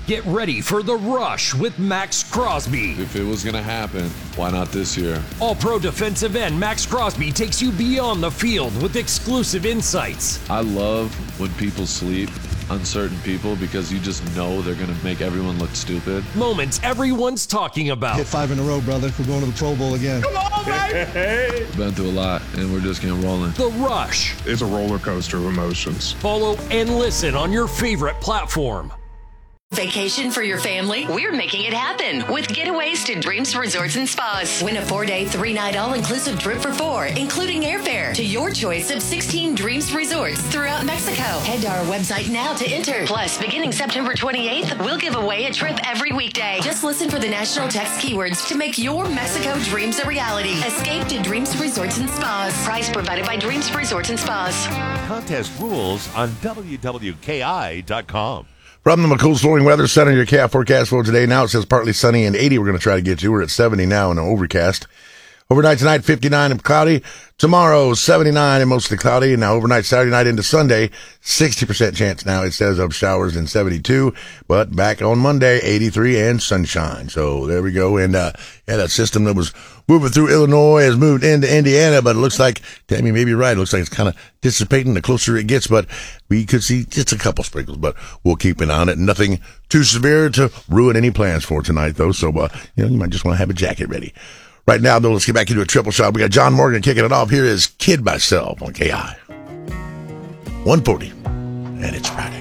Get ready for The Rush with Max Crosby. If it was going to happen, why not this year? All-Pro defensive end Max Crosby takes you beyond the field with exclusive insights. I love when people sleep on certain people because you just know they're going to make everyone look stupid. Moments everyone's talking about. Hit 5 in a row, brother. We're going to the Pro Bowl again. Come on, baby! Been through a lot, and we're just getting rolling. The Rush. It's a roller coaster of emotions. Follow and listen on your favorite platform. Vacation for your family? We're making it happen with Getaways to Dreams Resorts and Spas. Win a 4-day, 3-night all-inclusive trip for 4, including airfare, to your choice of 16 Dreams Resorts throughout Mexico. Head to our website now to enter. Plus, beginning September 28th, we'll give away a trip every weekday. Just listen for the national text keywords to make your Mexico dreams a reality. Escape to Dreams Resorts and Spas. Price provided by Dreams Resorts and Spas. Contest rules on WWKI.com. From the McCool Storming Weather Center, your KF forecast for today. Now it says partly sunny and 80 we're going to try to get to. We're at 70 now in an overcast. Overnight tonight, 59 and cloudy. Tomorrow, 79 and mostly cloudy. And now overnight Saturday night into Sunday, 60% chance now, it says, of showers and 72. But back on Monday, 83 and sunshine. So there we go. And, that system that was moving through Illinois has moved into Indiana, but it looks like, Tammy may be right, it looks like it's kind of dissipating the closer it gets, but we could see just a couple sprinkles, but we'll keep an eye on it. Nothing too severe to ruin any plans for tonight, though, so, you might just want to have a jacket ready. Right now, though, let's get back into a triple shot. We got John Morgan kicking it off. Here is Kid Myself on KI. 140, and it's Friday.